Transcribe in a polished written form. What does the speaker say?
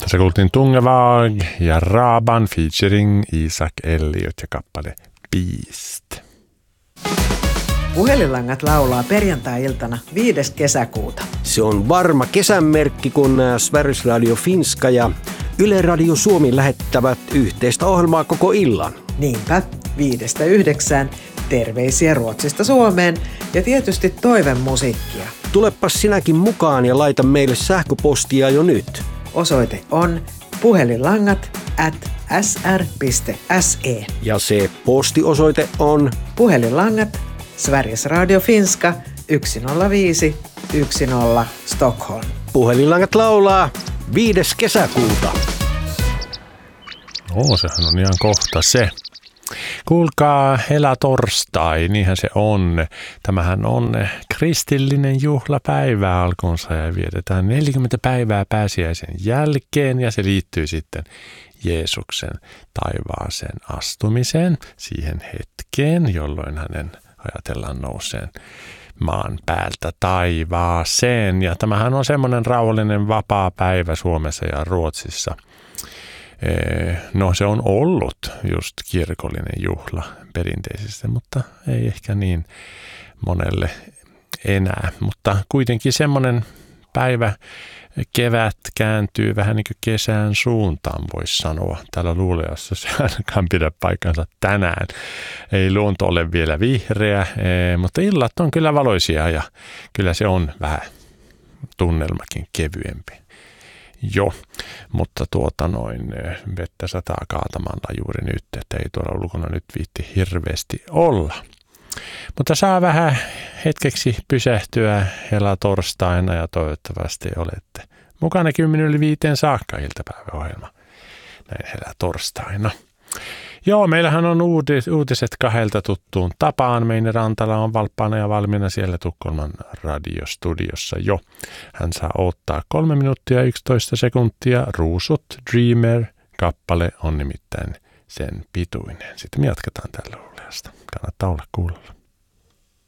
Tässä kuultiin Tungevag ja Raban featuring Isaac Elliot ja kappale Beast. Puhelinlangat laulaa perjantai-iltana 5. kesäkuuta. Se on varma kesänmerkki, kun Sveriges Radio Finska ja Yle Radio Suomi lähettävät yhteistä ohjelmaa koko illan. Niinpä, 5-9. Terveisiä Ruotsista Suomeen ja tietysti toivemusiikkia. Tulepas sinäkin mukaan ja laita meille sähköpostia jo nyt. Osoite on puhelinlangat@sr.se. Ja se postiosoite on Puhelinlangat, Sveriges Radio Finska, 105 10 Stockholm. Puhelinlangat laulaa 5. kesäkuuta. Sehän on ihan kohta se. Kuulkaa, helatorstai, niinhän se on. Tämähän on kristillinen juhlapäivä alkunsa ja vietetään 40 päivää pääsiäisen jälkeen ja se liittyy sitten Jeesuksen taivaaseen astumiseen siihen hetkeen, jolloin hänen ajatellaan nouseen maan päältä taivaaseen. Ja tämähän on semmoinen rauhallinen vapaa päivä Suomessa ja Ruotsissa. No se on ollut just kirkollinen juhla perinteisesti, mutta ei ehkä niin monelle enää. Mutta kuitenkin semmoinen päivä, kevät kääntyy vähän niin kuin kesän suuntaan, voisi sanoa. Täällä Luuleassa se ainakaan pidä paikkansa tänään. Ei luonto ole vielä vihreä, mutta illat on kyllä valoisia ja kyllä se on vähän tunnelmakin kevyempi. Joo, mutta vettä sataa kaatamalla juuri nyt, että ei tuolla ulkona nyt viitti hirveästi olla. Mutta saa vähän hetkeksi pysähtyä helatorstaina ja toivottavasti olette mukana 10:05 saakka iltapäiväohjelma näin helatorstaina. Joo, meillähän on uutiset 2 tuttuun tapaan. Meine Rantala on valppaana ja valmiina siellä Tukholman radiostudiossa jo. Hän saa odottaa 3 minuuttia 11 sekuntia. Ruusut, Dreamer, kappale on nimittäin sen pituinen. Sitten me jatketaan tällä luuleasta. Kannattaa olla kuulolla.